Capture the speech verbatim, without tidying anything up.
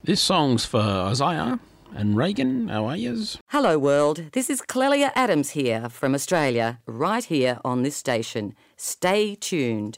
This song's for Isaiah and Reagan. How are yous? Hello world, this is Clelia Adams here from Australia, right here on this station. Stay tuned.